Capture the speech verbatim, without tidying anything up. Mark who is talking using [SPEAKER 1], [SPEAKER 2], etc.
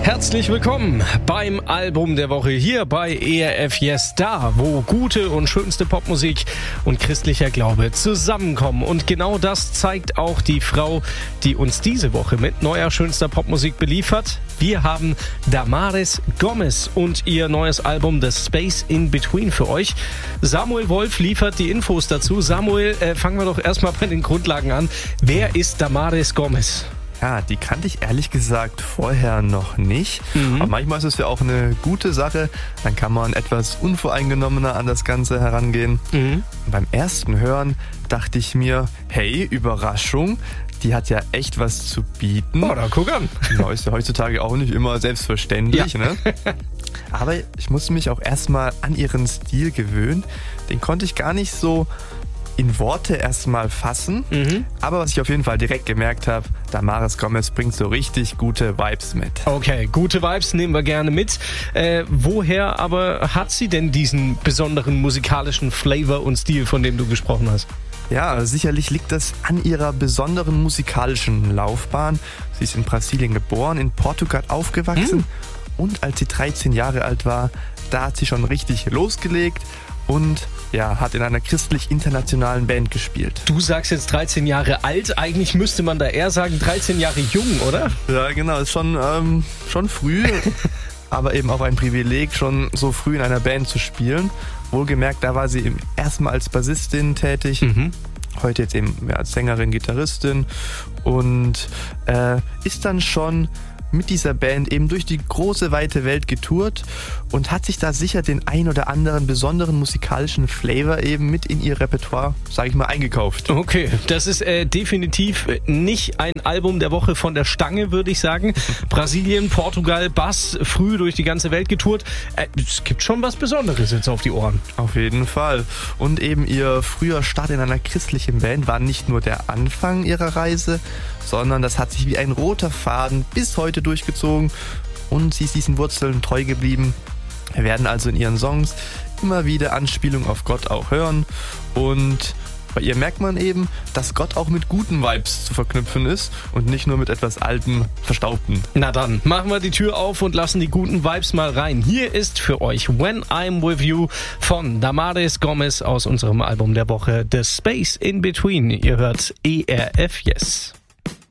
[SPEAKER 1] Herzlich willkommen beim Album der Woche hier bei E R F Yes, da wo gute und schönste Popmusik und christlicher Glaube zusammenkommen. Und genau das zeigt auch die Frau, die uns diese Woche mit neuer schönster Popmusik beliefert. Wir haben Damaris Gomez und ihr neues Album The Space in Between für euch. Samuel Wolf liefert die Infos dazu. Samuel, äh, fangen wir doch erstmal bei den Grundlagen an. Wer ist Damaris Gomez?
[SPEAKER 2] Ja, die kannte ich ehrlich gesagt vorher noch nicht. Mhm. Aber manchmal ist es ja auch eine gute Sache. Dann kann man etwas unvoreingenommener an das Ganze herangehen. Mhm. Und beim ersten Hören dachte ich mir, hey, Überraschung, die hat ja echt was zu bieten.
[SPEAKER 1] Oh, da guck an.
[SPEAKER 2] Genau, ist ja heutzutage auch nicht immer selbstverständlich, ja. Ne? Aber ich musste mich auch erstmal an ihren Stil gewöhnen. Den konnte ich gar nicht so in Worte erstmal fassen, mhm. aber was ich auf jeden Fall direkt gemerkt habe, Damaris Gomez bringt so richtig gute Vibes mit.
[SPEAKER 1] Okay, gute Vibes nehmen wir gerne mit. Äh, woher aber hat sie denn diesen besonderen musikalischen Flavor und Stil, von dem du gesprochen hast?
[SPEAKER 2] Ja, sicherlich liegt das an ihrer besonderen musikalischen Laufbahn. Sie ist in Brasilien geboren, in Portugal aufgewachsen mhm. und als sie dreizehn Jahre alt war, da hat sie schon richtig losgelegt und ja, hat in einer christlich-internationalen Band gespielt.
[SPEAKER 1] Du sagst jetzt dreizehn Jahre alt, eigentlich müsste man da eher sagen dreizehn Jahre jung, oder?
[SPEAKER 2] Ja, genau, ist schon, ähm, schon früh, aber eben auch ein Privileg, schon so früh in einer Band zu spielen. Wohlgemerkt, da war sie erstmal als Bassistin tätig, mhm. heute jetzt eben mehr als Sängerin, Gitarristin und äh, ist dann schon mit dieser Band eben durch die große, weite Welt getourt und hat sich da sicher den ein oder anderen besonderen musikalischen Flavor eben mit in ihr Repertoire, sage ich mal, eingekauft.
[SPEAKER 1] Okay, das ist äh, definitiv nicht ein Album der Woche von der Stange, würde ich sagen. Brasilien, Portugal, Bass, früh durch die ganze Welt getourt. Äh, es gibt schon was Besonderes jetzt auf die Ohren.
[SPEAKER 2] Auf jeden Fall. Und eben ihr früher Start in einer christlichen Band war nicht nur der Anfang ihrer Reise, sondern das hat sich wie ein roter Faden bis heute durchgezogen und sie ist diesen Wurzeln treu geblieben. Wir werden also in ihren Songs immer wieder Anspielungen auf Gott auch hören und bei ihr merkt man eben, dass Gott auch mit guten Vibes zu verknüpfen ist und nicht nur mit etwas Altem, Verstaubten.
[SPEAKER 1] Na dann, machen wir die Tür auf und lassen die guten Vibes mal rein. Hier ist für euch When I'm With You von Damaris Gomez aus unserem Album der Woche The Space in Between. Ihr hört E R F Yes.